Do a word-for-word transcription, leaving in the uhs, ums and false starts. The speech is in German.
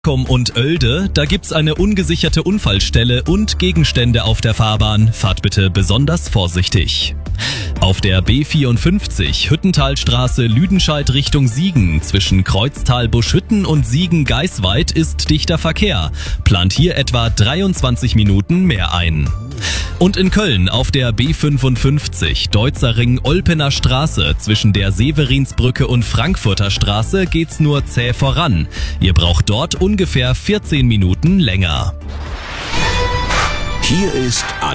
Kom und Oelde, da gibt's eine ungesicherte Unfallstelle und Gegenstände auf der Fahrbahn. Fahrt bitte besonders vorsichtig. Auf der B vierundfünfzig Hüttentalstraße Lüdenscheid Richtung Siegen zwischen Kreuztal-Buschhütten und Siegen-Geisweid ist dichter Verkehr. Plant hier etwa dreiundzwanzig Minuten mehr ein. Und in Köln auf der B fünfundfünfzig Deutzerring-Olpener Straße zwischen der Severinsbrücke und Frankfurter Straße geht's nur zäh voran. Ihr braucht dort ungefähr vierzehn Minuten länger. Hier ist